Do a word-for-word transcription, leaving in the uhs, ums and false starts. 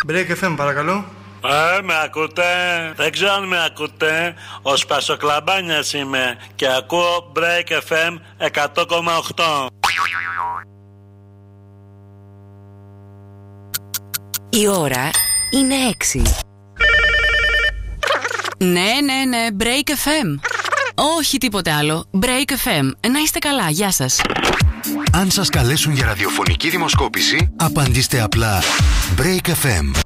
Break εφ εμ, παρακαλώ. Ε, με ακούτε? Δεν ξέρω αν με ακούτε. Ο Σπασοκλαμπάνιας είμαι και ακούω Break εφ εμ εκατό κόμμα οκτώ. Η ώρα είναι έξι. Ναι, ναι, ναι, Break εφ εμ. Όχι τίποτε άλλο. Break εφ εμ. Να είστε καλά, γεια σας. Αν σας καλέσουν για ραδιοφωνική δημοσκόπηση, απαντήστε απλά Break εφ εμ.